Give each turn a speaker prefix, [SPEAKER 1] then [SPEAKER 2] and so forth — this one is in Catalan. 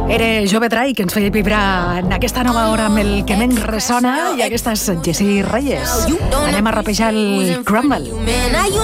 [SPEAKER 1] Era Jove Trai, que ens feia vibrar en aquesta nova hora amb el que menys ressona, i aquesta és Jessie Reyes. Anem a rapejar el Crumble.